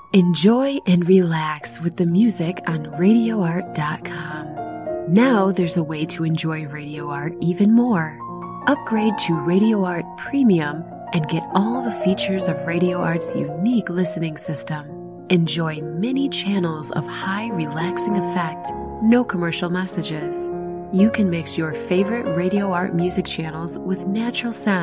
Enjoy and relax with the music on RadioArt.com. Now there's a way to enjoy Radio Art even more. Upgrade to Radio Art Premium and get all the features of Radio Art's unique listening system. Enjoy many channels of high relaxing effect, no commercial messages. You can mix your favorite Radio Art music channels with natural sound